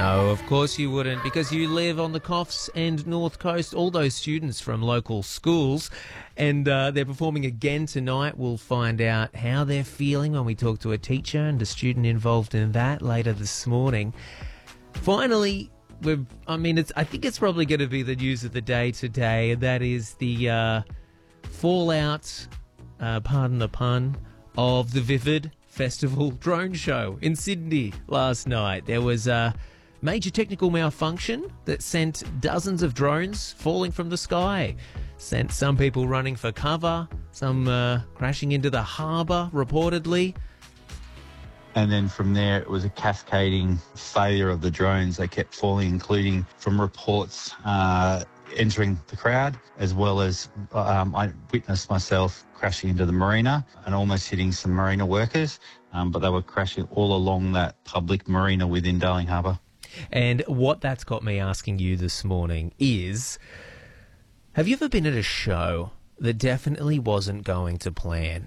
No, of course you wouldn't, because you live on the Coffs and North Coast, all those students from local schools, and they're performing again tonight. We'll find out how they're feeling when we talk to a teacher and a student involved in that later this morning. Finally, I think it's probably going to be the news of the day today, and that is the fallout, pardon the pun, of the Vivid Festival drone show in Sydney last night. There was a major technical malfunction that sent dozens of drones falling from the sky, sent some people running for cover, some crashing into the harbour, reportedly. And then from there, it was a cascading failure of the drones. They kept falling, including from reports entering the crowd, as well as I witnessed myself crashing into the marina and almost hitting some marina workers, but they were crashing all along that public marina within Darling Harbour. And what that's got me asking you this morning is, have you ever been at a show that definitely wasn't going to plan?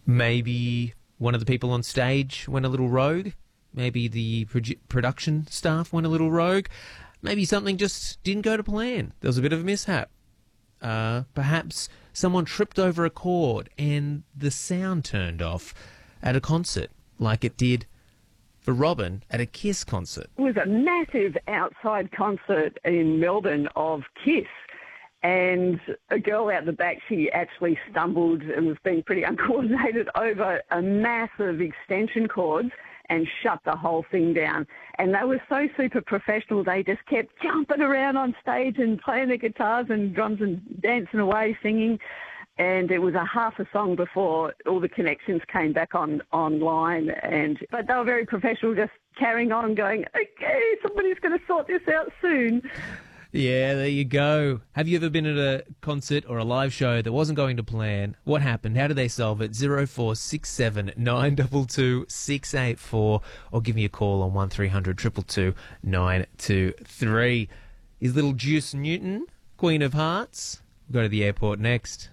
Maybe one of the people on stage went a little rogue. Maybe the production staff went a little rogue. Maybe something just didn't go to plan. There was a bit of a mishap. Perhaps someone tripped over a cord and the sound turned off at a concert, like it did for Robin at a Kiss concert. It was a massive outside concert in Melbourne of Kiss. And a girl out the back, she actually stumbled and was being pretty uncoordinated over a massive extension cords and shut the whole thing down. And they were so super professional, they just kept jumping around on stage and playing their guitars and drums and dancing away, singing. And it was a half a song before all the connections came back online. But they were very professional, just carrying on, going, okay, somebody's going to sort this out soon. Yeah, there you go. Have you ever been at a concert or a live show that wasn't going to plan? What happened? How did they solve it? 0467 922 684, or give me a call on 1300 222 923. Is little Juice Newton Queen of Hearts? We'll go to the airport next.